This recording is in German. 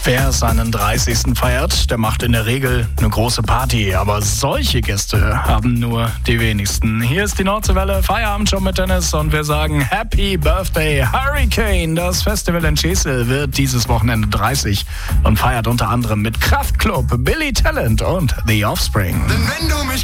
Wer seinen 30. feiert, der macht in der Regel eine große Party. Aber solche Gäste haben nur die wenigsten. Hier ist die Nordseewelle, Feierabend schon mit Dennis und wir sagen Happy Birthday Hurricane. Das Festival in Schesel wird dieses Wochenende 30 und feiert unter anderem mit Kraftklub, Billy Talent und The Offspring. Denn wenn du mich